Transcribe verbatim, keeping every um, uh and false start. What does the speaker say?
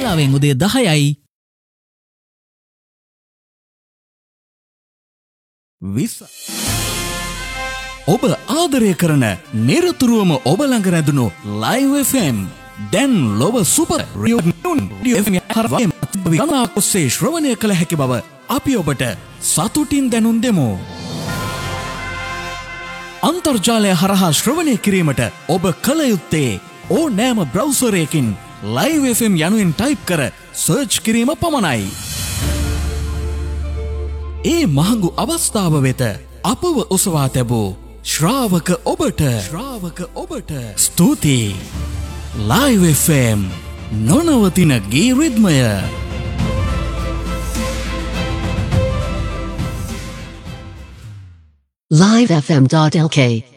වෙලාවෙන් උදේ දහයයි විස්ස ඔබ ආදරය කරන නිරතුරුවම ඔබ ළඟ රැඳුණු ලයිව් එෆ් එම් දැන් ලොව සුපර් ඔස්සේ ශ්‍රවණය කළ හැකි බව අපි ඔබට සතුටින් දැනුම් දෙමු. අන්තර්ජාලය හරහා ශ්‍රවණය කිරීමට ඔබ කළ යුත්තේ ඕනෑම බ්‍රවුසරයකින් ලයිව් එෆ් එම් යනුවෙන් ටයිප් කර සර්ච් කිරීම පමණයි. ඒ මහඟු අවස්ථාව වෙත අපව ඔසවා තැබූ ශ්‍රාවක ඔබට ශ්‍රාවක ඔබට ස්තුතියි. ලයිව් එෆ් එම් නොනවතින ගී රිද්මය. live f m dot l k